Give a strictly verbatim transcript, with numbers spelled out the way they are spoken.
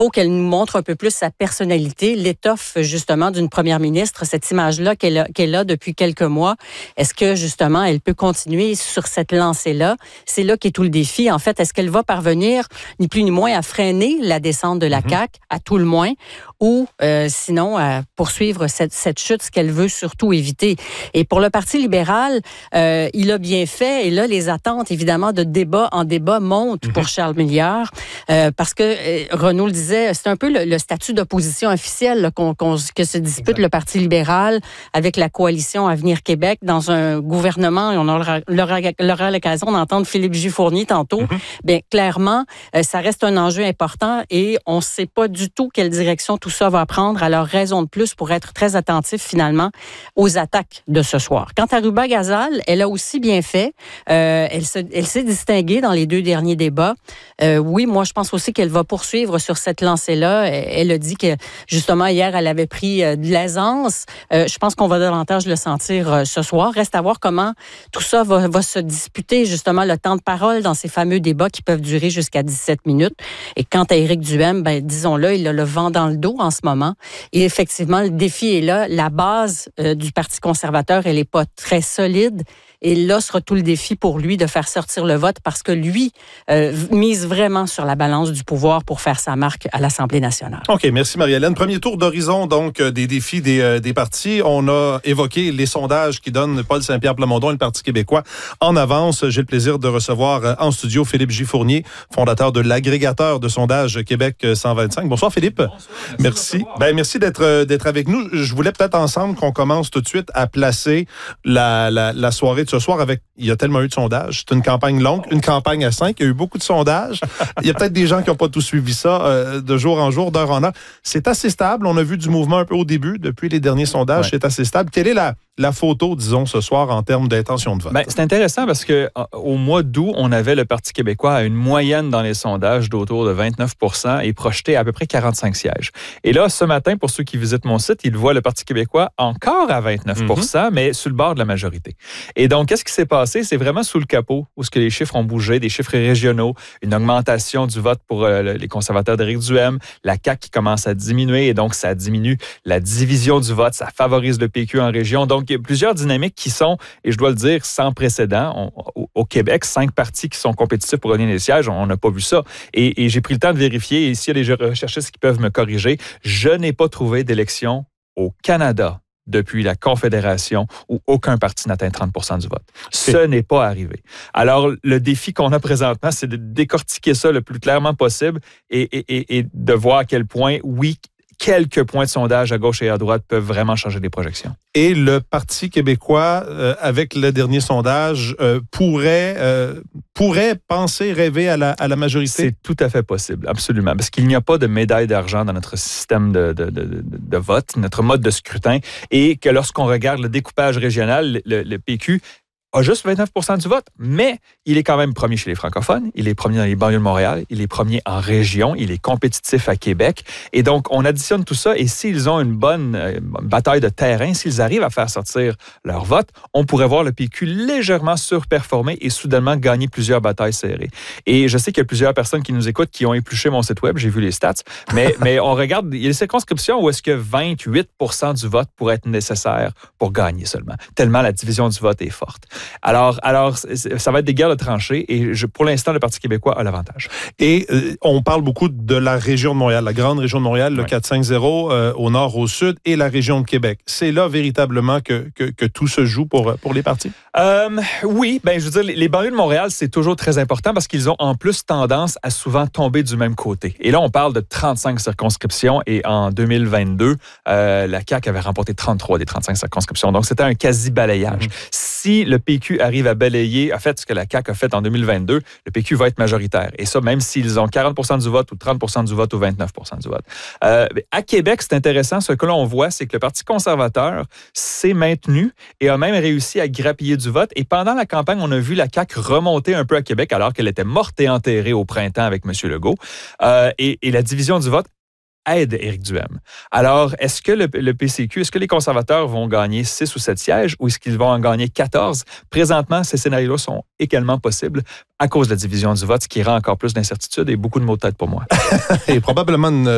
faut qu'elle nous montre un peu plus sa personnalité, l'étoffe justement d'une première ministre, cette image-là qu'elle a, qu'elle a depuis quelques mois. Est-ce que justement elle peut continuer sur cette lancée-là? C'est là qu'est tout le défi. En fait, est-ce qu'elle va parvenir, ni plus ni moins, à freiner la descente de la mm-hmm. C A Q, à tout le moins, ou euh, sinon à poursuivre cette, cette chute, ce qu'elle veut surtout éviter? Et pour le Parti libéral, euh, il a bien fait, et là, les attentes, évidemment, de débat en débat montent mm-hmm. pour Charles Milliard, euh, parce que euh, Renaud le disait, c'est un peu le, le statut d'opposition officielle là, qu'on, qu'on, que se dispute exact. Le Parti libéral avec la coalition Avenir Québec dans un gouvernement. On aura, aura, aura l'occasion d'entendre Philippe Gifournier tantôt. Mm-hmm. Bien, clairement, euh, ça reste un enjeu important et on ne sait pas du tout quelle direction tout ça va prendre. Alors, raison de plus pour être très attentif, finalement, aux attaques de ce soir. Quant à Ruba Gazal, elle a aussi bien fait. Euh, elle, se, elle s'est distinguée dans les deux derniers débats. Euh, oui, moi, je pense aussi qu'elle va poursuivre sur cette lancée-là. Elle a dit que, justement, hier, elle avait pris de l'aisance. Euh, je pense qu'on va davantage le sentir euh, ce soir. Reste à voir comment tout ça va, va se disputer, justement, le temps de parole dans ces fameux débats qui peuvent durer jusqu'à dix-sept minutes. Et quant à Éric Duhaime, ben, disons-le, il a le vent dans le dos en ce moment. Et effectivement, le défi est là. La base euh, du Parti conservateur, elle n'est pas très solide. Et là sera tout le défi pour lui de faire sortir le vote parce que lui euh, mise vraiment sur la balance du pouvoir pour faire sa marque à l'Assemblée nationale. OK, merci Marie-Hélène. Premier tour d'horizon, donc, des défis des, euh, des partis. On a évoqué les sondages qui donnent Paul Saint-Pierre Plamondon et le Parti québécois en avance. J'ai le plaisir de recevoir en studio Philippe Gifournier, fondateur de l'agrégateur de sondage Québec cent vingt-cinq. Bonsoir Philippe. Bonsoir, merci. Merci, ben, merci d'être, d'être avec nous. Je voulais peut-être ensemble qu'on commence tout de suite à placer la, la, la soirée de ce soir avec, il y a tellement eu de sondages. C'est une campagne longue, une campagne à cinq. Il y a eu beaucoup de sondages. Il y a peut-être des gens qui n'ont pas tout suivi ça euh, de jour en jour, d'heure en heure. C'est assez stable. On a vu du mouvement un peu au début. Depuis les derniers sondages, ouais. C'est assez stable. Quelle est la, la photo, disons, ce soir en termes d'intention de vote? Ben, c'est intéressant parce qu'au mois d'août, on avait le Parti québécois à une moyenne dans les sondages d'autour de vingt-neuf pour cent et projeté à peu près quarante-cinq sièges. Et là, ce matin, pour ceux qui visitent mon site, ils voient le Parti québécois encore à vingt-neuf pour cent, mm-hmm. mais sur le bord de la majorité. Et donc, qu'est-ce qui s'est passé? C'est vraiment sous le capot où ce que les chiffres ont bougé, des chiffres régionaux, une augmentation du vote pour euh, les conservateurs d'Éric Duhaime, la C A Q qui commence à diminuer et donc ça diminue la division du vote, ça favorise le P Q en région. Donc, il y a plusieurs dynamiques qui sont, et je dois le dire, sans précédent. On, au Québec, cinq partis qui sont compétitifs pour gagner les sièges, on n'a pas vu ça. Et, et j'ai pris le temps de vérifier, et s'il y a des recherchistes qui peuvent me corriger, je n'ai pas trouvé d'élection au Canada depuis la Confédération où aucun parti n'atteint trente pour cent du vote. Ce n'est pas arrivé. Alors, le défi qu'on a présentement, c'est de décortiquer ça le plus clairement possible et, et, et, et de voir à quel point, oui, quelques points de sondage à gauche et à droite peuvent vraiment changer les projections. Et le Parti québécois, euh, avec le dernier sondage, euh, pourrait, euh, pourrait penser, rêver à la, à la majorité? C'est tout à fait possible, absolument. Parce qu'il n'y a pas de médaille d'argent dans notre système de, de, de, de, de vote, notre mode de scrutin, et que lorsqu'on regarde le découpage régional, le, le P Q a juste vingt-neuf pour cent du vote, mais il est quand même premier chez les francophones, il est premier dans les banlieues de Montréal, il est premier en région, il est compétitif à Québec. Et donc, on additionne tout ça et s'ils ont une bonne euh, bataille de terrain, s'ils arrivent à faire sortir leur vote, on pourrait voir le P Q légèrement surperformer et soudainement gagner plusieurs batailles serrées. Et je sais qu'il y a plusieurs personnes qui nous écoutent qui ont épluché mon site web, j'ai vu les stats, mais, mais on regarde, il y a des circonscriptions où est-ce que vingt-huit pour cent du vote pourrait être nécessaire pour gagner seulement, tellement la division du vote est forte. Alors, alors, ça va être des guerres de tranchées et je, pour l'instant, le Parti québécois a l'avantage. Et euh, on parle beaucoup de la région de Montréal, la grande région de Montréal, le oui. quatre cinq zéro euh, au nord, au sud et la région de Québec. C'est là véritablement que, que, que tout se joue pour, pour les partis? Euh, oui, ben je veux dire, les, les banlieues de Montréal, c'est toujours très important parce qu'ils ont en plus tendance à souvent tomber du même côté. Et là, on parle de trente-cinq circonscriptions et en deux mille vingt-deux, euh, la C A Q avait remporté trente-trois des trente-cinq circonscriptions. Donc, c'était un quasi-balayage. Mm-hmm. Si le P Q arrive à balayer, en fait, ce que la C A Q a fait en deux mille vingt-deux, le P Q va être majoritaire. Et ça, même s'ils ont quarante pour cent du vote ou trente pour cent du vote ou vingt-neuf pour cent du vote. Euh, à Québec, c'est intéressant. Ce que l'on voit, c'est que le Parti conservateur s'est maintenu et a même réussi à grappiller du vote. Et pendant la campagne, on a vu la C A Q remonter un peu à Québec alors qu'elle était morte et enterrée au printemps avec M. Legault. Euh, et, et la division du vote aide Éric Duhaime. Alors, est-ce que le, le P C Q, est-ce que les conservateurs vont gagner six ou sept sièges ou est-ce qu'ils vont en gagner quatorze? Présentement, ces scénarios-là sont également possibles à cause de la division du vote, ce qui rend encore plus d'incertitude et beaucoup de maux de tête pour moi. Et probablement une